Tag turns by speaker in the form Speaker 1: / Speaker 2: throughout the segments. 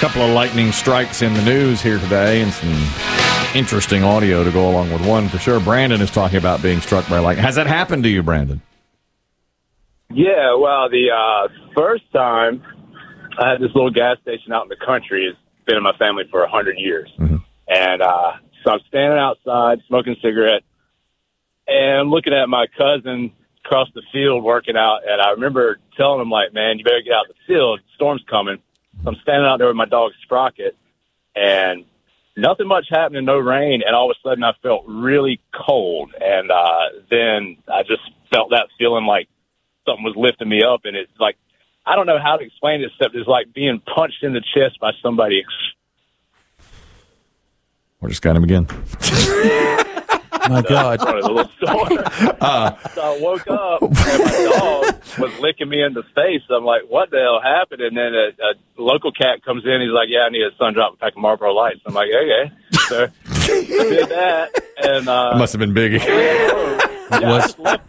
Speaker 1: couple of lightning strikes in the news here today and some interesting audio to go along with one for sure. Brandon is talking about being struck by lightning. Has that happened to you, Brandon?
Speaker 2: Yeah, well, the first time I had this little gas station out in the country. It's been in my family for 100 years.
Speaker 1: Mm-hmm.
Speaker 2: And so I'm standing outside smoking a cigarette and I'm looking at my cousin across the field working out. And I remember telling him, like, man, you better get out the field. Storm's coming. So I'm standing out there with my dog Sprocket, and nothing much happening, no rain. And all of a sudden I felt really cold. And then I just felt that feeling like something was lifting me up. And it's like, I don't know how to explain it except it's like being punched in the chest by somebody.
Speaker 1: We just got him again.
Speaker 3: My God.
Speaker 2: So I woke up and my dog was licking me in the face. I'm like, what the hell happened? And then a local cat comes in. He's like, yeah, I need a sun drop pack of Marlboro Lights. I'm like, okay. So I did that. And
Speaker 1: It must have been Biggie.
Speaker 2: I just left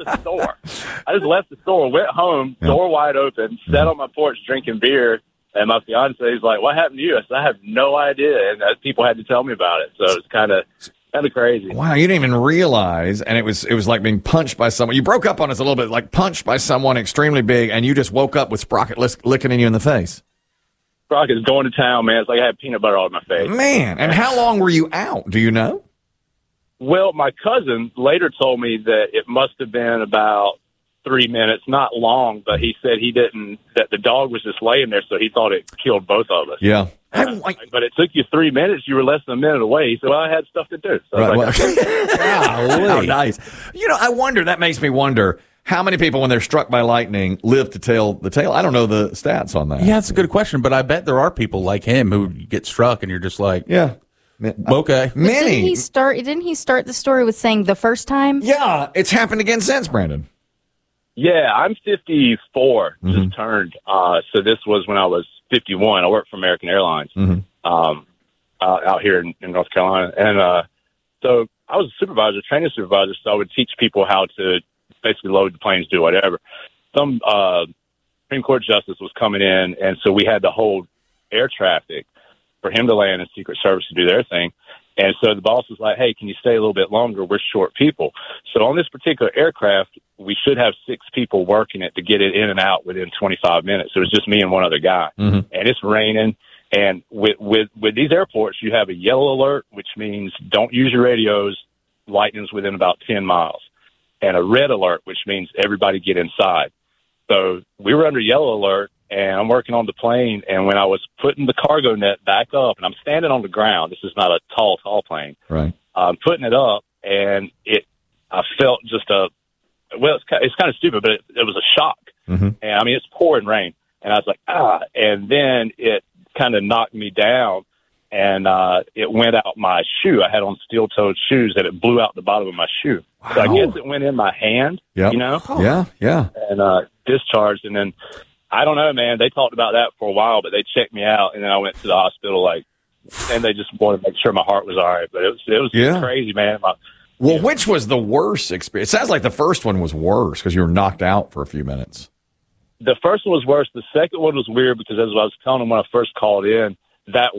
Speaker 2: the store, went home, door wide open, sat on my porch drinking beer. And my fiance is like, what happened to you? I said, I have no idea. And people had to tell me about it. So it's kind of crazy.
Speaker 1: Wow, you didn't even realize, and it was like being punched by someone. You broke up on us a little bit, like punched by someone extremely big, and you just woke up with Sprocket licking you in the face.
Speaker 2: Sprocket's going to town, man. It's like I had peanut butter all in my face.
Speaker 1: Man, and how long were you out? Do you know?
Speaker 2: Well, my cousin later told me that it must have been about 3 minutes, not long, but he said that the dog was just laying there, so he thought it killed both of us.
Speaker 1: Yeah.
Speaker 2: But it took you 3 minutes. You were less than a minute away. He said, well, I had stuff to do. So
Speaker 1: right, how nice. You know, I wonder, that makes me wonder, how many people, when they're struck by lightning, live to tell the tale? I don't know the stats on that.
Speaker 3: Yeah, that's a good question, but I bet there are people like him who get struck and you're just like,
Speaker 1: yeah.
Speaker 3: Okay.
Speaker 1: Many.
Speaker 4: Didn't he start the story with saying the first time?
Speaker 1: Yeah, it's happened again since, Brandon.
Speaker 2: Yeah, I'm 54, just turned. So this was when I was 51. I worked for American Airlines out here in North Carolina. And so I was a supervisor, training supervisor, so I would teach people how to basically load the planes, do whatever. Some Supreme Court justice was coming in, and so we had to hold air traffic for him to land and Secret Service to do their thing. And so the boss was like, hey, can you stay a little bit longer? We're short people. So on this particular aircraft, we should have 6 people working it to get it in and out within 25 minutes. So it was just me and one other guy. And it's raining. And with these airports, you have a yellow alert, which means don't use your radios. Lightning's within about 10 miles. And a red alert, which means everybody get inside. So we were under yellow alert. And I'm working on the plane, and when I was putting the cargo net back up, and I'm standing on the ground, this is not a tall plane.
Speaker 1: Right.
Speaker 2: I'm putting it up, and I felt just it's kind of stupid, but it was a shock. And I mean, it's pouring rain, and I was like, and then it kind of knocked me down, and it went out my shoe. I had on steel-toed shoes, and it blew out the bottom of my shoe. Wow. So I guess it went in my hand, you know?
Speaker 1: Yeah.
Speaker 2: And discharged, and then I don't know, man. They talked about that for a while, but they checked me out, and then I went to the hospital, and they just wanted to make sure my heart was all right. But it was crazy, man.
Speaker 1: Which was the worst experience? It sounds like the first one was worse because you were knocked out for a few minutes.
Speaker 2: The first one was worse. The second one was weird because, as I was telling them when I first called in, that